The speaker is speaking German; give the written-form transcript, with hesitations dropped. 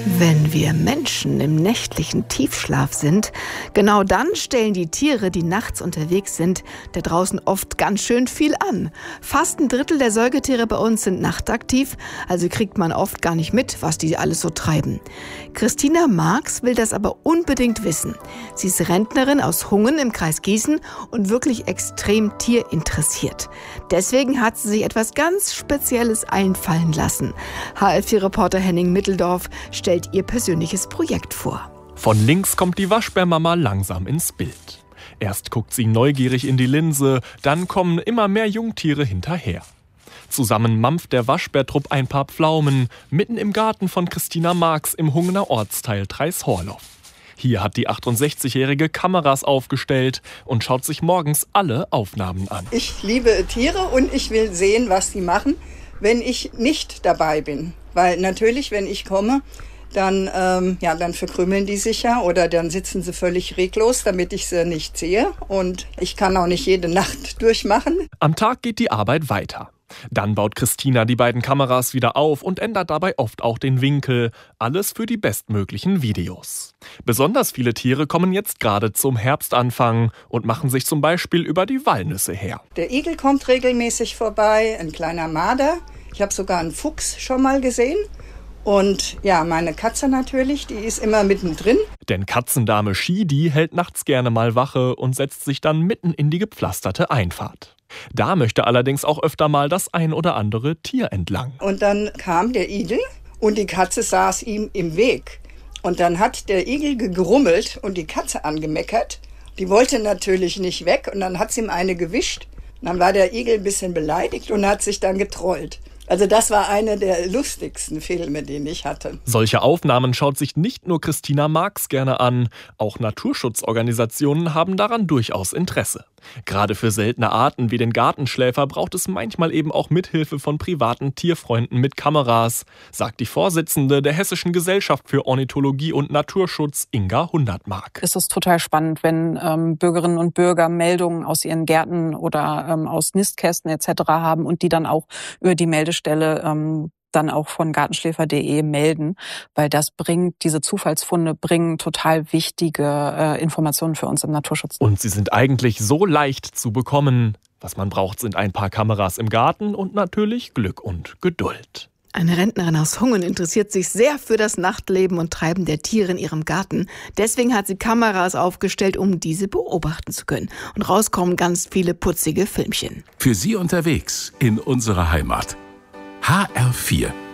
Wenn wir Menschen im nächtlichen Tiefschlaf sind, genau dann stellen die Tiere, die nachts unterwegs sind, da draußen oft ganz schön viel an. Fast ein Drittel der Säugetiere bei uns sind nachtaktiv, also kriegt man oft gar nicht mit, was die alles so treiben. Christina Marx will das aber unbedingt wissen. Sie ist Rentnerin aus Hungen im Kreis Gießen und wirklich extrem tierinteressiert. Deswegen hat sie sich etwas ganz Spezielles einfallen lassen. HR4-Reporter Henning Mitteldorf stellt ihr persönliches Projekt vor. Von links kommt die Waschbärmama langsam ins Bild. Erst guckt sie neugierig in die Linse, dann kommen immer mehr Jungtiere hinterher. Zusammen mampft der Waschbärtrupp ein paar Pflaumen, mitten im Garten von Christina Marx im Hungener Ortsteil Treis-Horloff. Hier hat die 68-Jährige Kameras aufgestellt und schaut sich morgens alle Aufnahmen an. Ich liebe Tiere und ich will sehen, was sie machen, wenn ich nicht dabei bin. Weil natürlich, wenn ich komme, dann verkrümeln die sich ja oder dann sitzen sie völlig reglos, damit ich sie nicht sehe. Und ich kann auch nicht jede Nacht durchmachen. Am Tag geht die Arbeit weiter. Dann baut Christina die beiden Kameras wieder auf und ändert dabei oft auch den Winkel. Alles für die bestmöglichen Videos. Besonders viele Tiere kommen jetzt gerade zum Herbstanfang und machen sich zum Beispiel über die Walnüsse her. Der Igel kommt regelmäßig vorbei, ein kleiner Marder. Ich habe sogar einen Fuchs schon mal gesehen. Und ja, meine Katze natürlich, die ist immer mittendrin. Denn Katzendame Shidi hält nachts gerne mal Wache und setzt sich dann mitten in die gepflasterte Einfahrt. Da möchte allerdings auch öfter mal das ein oder andere Tier entlang. Und dann kam der Igel und die Katze saß ihm im Weg. Und dann hat der Igel gegrummelt und die Katze angemeckert. Die wollte natürlich nicht weg und dann hat sie ihm eine gewischt. Und dann war der Igel ein bisschen beleidigt und hat sich dann getrollt. Also das war einer der lustigsten Filme, den ich hatte. Solche Aufnahmen schaut sich nicht nur Christina Marx gerne an. Auch Naturschutzorganisationen haben daran durchaus Interesse. Gerade für seltene Arten wie den Gartenschläfer braucht es manchmal eben auch Mithilfe von privaten Tierfreunden mit Kameras, sagt die Vorsitzende der Hessischen Gesellschaft für Ornithologie und Naturschutz, Inga Hundertmark. Es ist total spannend, wenn Bürgerinnen und Bürger Meldungen aus ihren Gärten oder aus Nistkästen etc. haben und die dann auch über die Meldestelle dann auch von gartenschläfer.de melden, weil diese Zufallsfunde bringen total wichtige Informationen für uns im Naturschutz. Und sie sind eigentlich so leicht zu bekommen. Was man braucht, sind ein paar Kameras im Garten und natürlich Glück und Geduld. Eine Rentnerin aus Hungen interessiert sich sehr für das Nachtleben und Treiben der Tiere in ihrem Garten. Deswegen hat sie Kameras aufgestellt, um diese beobachten zu können. Und rauskommen ganz viele putzige Filmchen. Für Sie unterwegs in unserer Heimat. HR4